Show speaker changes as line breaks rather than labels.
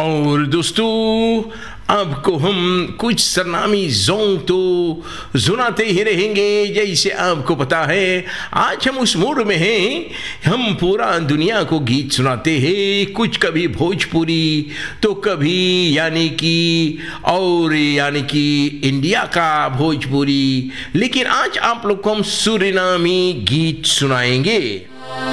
और दोस्तों आपको हम कुछ सरनामी सॉन्ग तो सुनाते ही रहेंगे। जैसे आपको पता है आज हम उस मूड में हैं, हम पूरा दुनिया को गीत सुनाते हैं, कुछ कभी भोजपुरी तो कभी यानी कि इंडिया का भोजपुरी, लेकिन आज आप लोग को हम सूरीनामी गीत सुनाएंगे।